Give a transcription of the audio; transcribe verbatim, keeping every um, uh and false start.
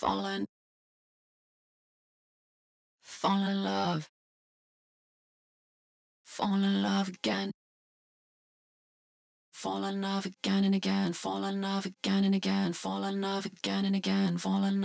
fallen, fall in love, fall in love again, fall in love again and again, fall in love again and again, fall in love again and again, fall in love.